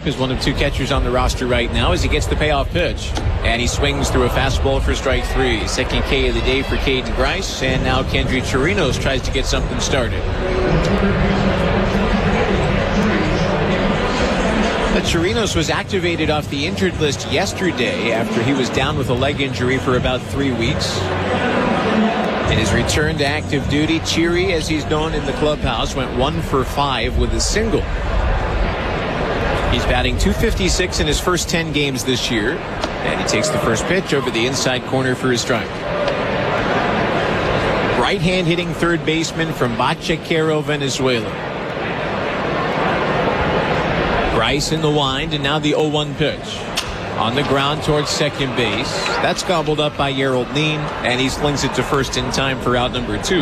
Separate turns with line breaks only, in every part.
is one of two catchers on the roster right now as he gets the payoff pitch. And he swings through a fastball for strike three. Second K of the day for Caden Grice. And now Kendry Chirinos tries to get something started. Chirinos was activated off the injured list yesterday after he was down with a leg injury for about 3 weeks. In his return to active duty, Chiri, as he's known in the clubhouse, went 1 for 5 with a single. He's batting .256 in his first 10 games this year, and he takes the first pitch over the inside corner for his strike. Right-hand hitting third baseman from Bachaquero, Venezuela. Grice in the wind, and now the 0-1 pitch. On the ground towards second base. That's gobbled up by Yerald Neen, and he slings it to first in time for out number 2.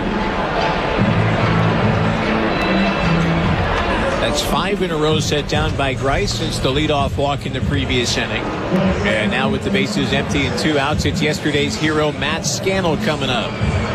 That's 5 in a row set down by Grice since the leadoff walk in the previous inning. And now with the bases empty and 2 outs, it's yesterday's hero Matt Scannell coming up.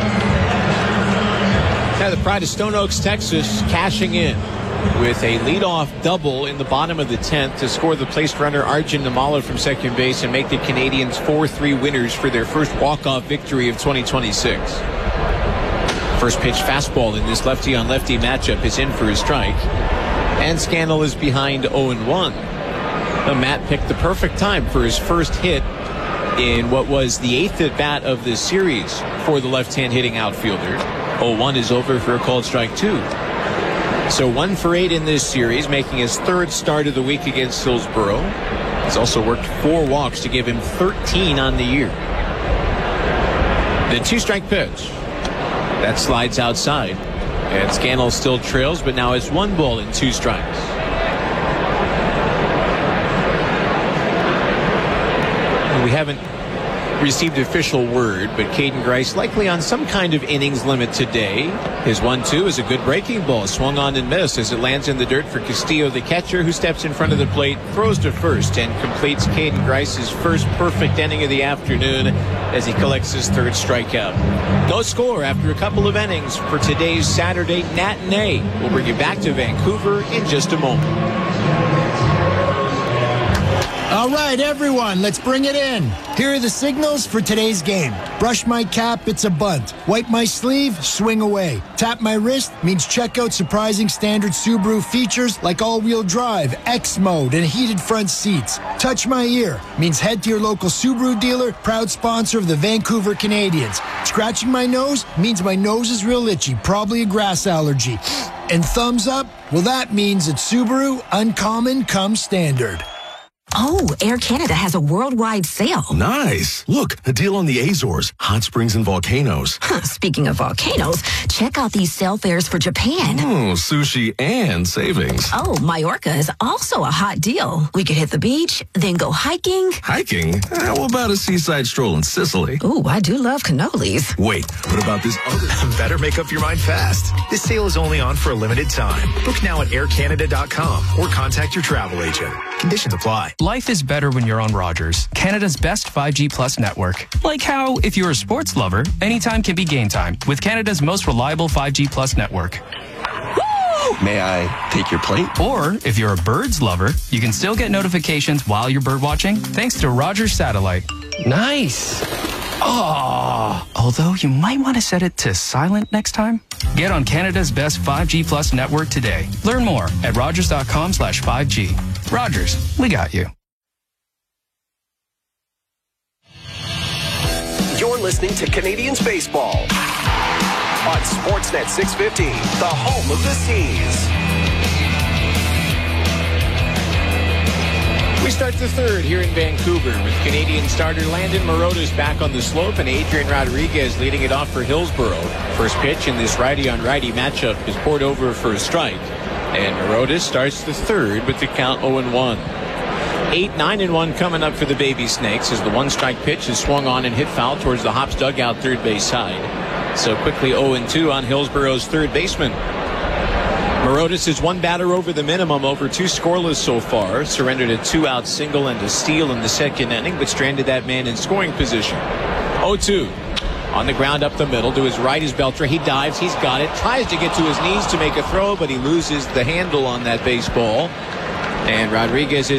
Now the pride of Stone Oaks, Texas, cashing in with a leadoff double in the bottom of the 10th to score the placed runner Arjun Namala from second base and make the Canadians 4-3 winners for their first walk-off victory of 2026. First pitch fastball in this lefty-on-lefty matchup is in for a strike, and Scannell is behind 0-1. Matt picked the perfect time for his first hit in what was the 8th at-bat of this series for the left-hand hitting outfielder. 0-1 is over for a called strike 2. So 1 for 8 in this series, making his third start of the week against Hillsboro. He's also worked 4 walks to give him 13 on the year. The 2-strike pitch. That slides outside. And Scannell still trails, but now it's 1 ball and 2 strikes. We haven't received official word, but Caden Grice likely on some kind of innings limit today. His 1-2 is a good breaking ball, swung on and missed as it lands in the dirt for Castillo, the catcher, who steps in front of the plate, throws to first, and completes Caden Grice's first perfect inning of the afternoon as he collects his third strikeout. No score after a couple of innings for today's Saturday Matinee. We'll bring you back to Vancouver in just a moment.
All right, everyone, let's bring it in. Here are the signals for today's game. Brush my cap, it's a bunt. Wipe my sleeve, swing away. Tap my wrist means check out surprising standard Subaru features like all-wheel drive, X mode, and heated front seats. Touch my ear means head to your local Subaru dealer, proud sponsor of the Vancouver Canadians. Scratching my nose means my nose is real itchy, probably a grass allergy. And thumbs up, well, that means at Subaru, uncommon comes standard.
Oh, Air Canada has a worldwide sale.
Nice. Look, a deal on the Azores, hot springs and volcanoes.
Speaking of volcanoes, check out these sale fares for Japan.
Sushi and savings.
Oh, Majorca is also a hot deal. We could hit the beach, then go hiking.
Hiking? How about a seaside stroll in Sicily?
Ooh, I do love cannolis.
Wait, what about this other?
Better make up your mind fast. This sale is only on for a limited time. Book now at aircanada.com or contact your travel agent. Conditions apply.
Life is better when you're on Rogers, Canada's best 5G Plus network. Like how, if you're a sports lover, anytime can be game time with Canada's most reliable 5G Plus network.
May I take your plate?
Or, if you're a birds lover, you can still get notifications while you're bird watching thanks to Rogers Satellite.
Nice.
Oh, although you might want to set it to silent next time. Get on Canada's best 5G Plus network today. Learn more at rogers.com/5G. Rogers, we got you.
You're listening to Canadians Baseball on Sportsnet 650, the home of the Seas.
We start the third here in Vancouver with Canadian starter Landon Marotas back on the slope and Adrian Rodriguez leading it off for Hillsboro. First pitch in this righty-on-righty matchup is poured over for a strike. And Marotas starts the third with the count 0-1. 8-9-1 coming up for the Baby Snakes as the 1-strike pitch is swung on and hit foul towards the Hops dugout third base side. So quickly 0-2 on Hillsboro's third baseman. Marotas is one batter over the minimum, over 2 scoreless so far. Surrendered a 2-out single and a steal in the second inning, but stranded that man in scoring position. 0-2. On the ground up the middle to his right is Beltre. He dives. He's got it. Tries to get to his knees to make a throw, but he loses the handle on that baseball. And Rodriguez is